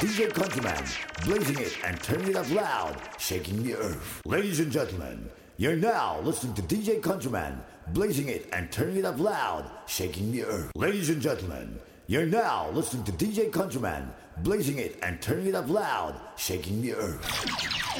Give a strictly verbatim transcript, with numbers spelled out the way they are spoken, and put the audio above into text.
D J Countryman, blazing it and turning it up loud, shaking the earth. Ladies and gentlemen, you're now listening to D J Countryman, blazing it and turning it up loud, shaking the earth. Ladies and gentlemen, you're now listening to D J Countryman, blazing it and turning it up loud, shaking the earth.